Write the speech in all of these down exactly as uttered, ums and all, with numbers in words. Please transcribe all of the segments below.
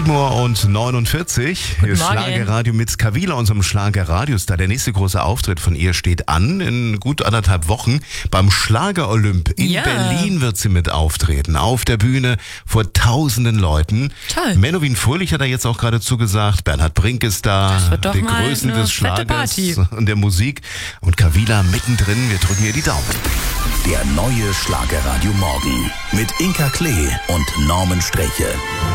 sieben Uhr neunundvierzig. Hier ist Schlagerradio mit Kavila, unserem Schlagerradiostar. Der nächste große Auftritt von ihr steht an. In gut anderthalb Wochen beim Schlager-Olymp in Ja. Berlin wird sie mit auftreten. Auf der Bühne vor tausenden Leuten. Toll. Menowin Fröhlich hat da jetzt auch gerade zugesagt. Bernhard Brink ist da. Das wird doch die mal Größen eine des fette Schlagers Party. und der Musik. Und Kavila mittendrin. Wir drücken ihr die Daumen. Der neue Schlagerradio Morgen mit Inka Klee und Norman Streche.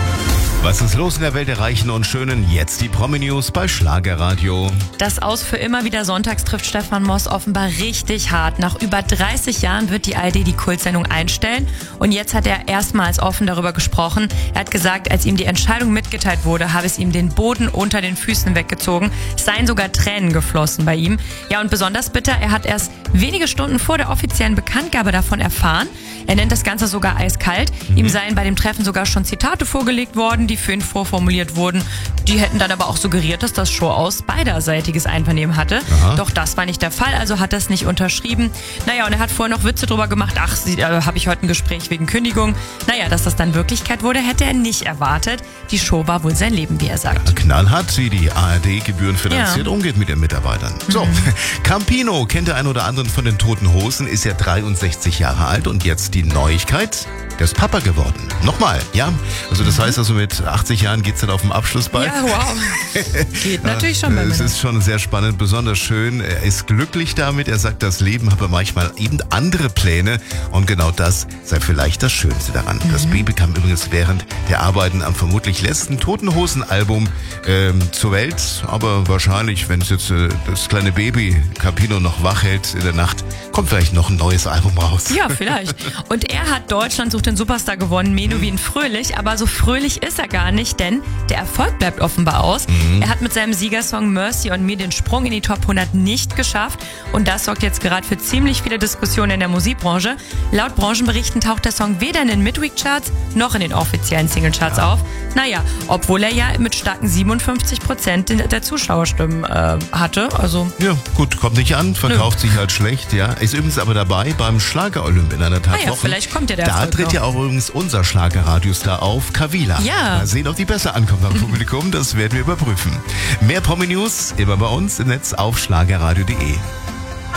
Was ist los in der Welt der Reichen und Schönen? Jetzt die Promi-News bei Schlagerradio. Das Aus für immer wieder sonntags trifft Stefan Moss offenbar richtig hart. Nach über dreißig Jahren wird die A R D die Kultsendung einstellen. Und jetzt hat er erstmals offen darüber gesprochen. Er hat gesagt, als ihm die Entscheidung mitgeteilt wurde, habe es ihm den Boden unter den Füßen weggezogen. Es seien sogar Tränen geflossen bei ihm. Ja, und besonders bitter, er hat erst wenige Stunden vor der offiziellen Bekanntgabe davon erfahren. Er nennt das Ganze sogar eiskalt. Mhm. Ihm seien bei dem Treffen sogar schon Zitate vorgelegt worden, die für ihn vorformuliert wurden. Die hätten dann aber auch suggeriert, dass das Show aus beiderseitiges Einvernehmen hatte. Aha. Doch das war nicht der Fall, also hat er es nicht unterschrieben. Naja, und er hat vorher noch Witze drüber gemacht. Ach, äh, habe ich heute ein Gespräch wegen Kündigung. Naja, dass das dann Wirklichkeit wurde, hätte er nicht erwartet. Die Show war wohl sein Leben, wie er sagt. Knallhart, wie die A R D gebührenfinanziert Ja. umgeht mit ihren Mitarbeitern. So, Campino kennt der ein oder anderen von den Toten Hosen, ist ja dreiundsechzig Jahre alt und jetzt die Neuigkeit, der ist Papa geworden. Nochmal, ja. Also das heißt also mit achtzig Jahren geht's dann auf dem Abschlussball. Ja, wow. Geht natürlich schon bei Es Männern. ist schon sehr spannend, besonders schön. Er ist glücklich damit. Er sagt, das Leben habe manchmal eben andere Pläne und genau das sei vielleicht das Schönste daran. Das Baby kam übrigens während der Arbeiten am vermutlich letzten Toten Hosen Album ähm, zur Welt, aber wahrscheinlich, wenn es jetzt äh, das kleine Baby Campino noch wach hält in der Nacht, kommt vielleicht noch ein neues Album raus. Ja, vielleicht. Und er hat Deutschland sucht den Superstar gewonnen, Menowin Fröhlich, aber so fröhlich ist er gar nicht, denn der Erfolg bleibt offenbar aus. Mhm. Er hat mit seinem Siegersong Mercy on Me den Sprung in die Top hundert nicht geschafft und das sorgt jetzt gerade für ziemlich viele Diskussionen in der Musikbranche. Laut Branchenberichten taucht der Song weder in den Midweek-Charts noch in den offiziellen Singlecharts ja. auf. Naja, obwohl er ja mit starken siebenundfünfzig Prozent der Zuschauerstimmen äh, hatte. Also ja, gut, kommt nicht an, verkauft Nö. sich halt schlecht, ja. Ist übrigens aber dabei beim Schlager-Olymp in anderthalb ah ja, Wochen. Vielleicht kommt ja der Da Erfolg tritt noch. ja auch übrigens unser Schlagerradiostar auf, Kavila. Ja. Mal sehen, ob die besser ankommt beim Publikum, das werden wir überprüfen. Mehr Promi-News immer bei uns im Netz auf schlagerradio punkt de.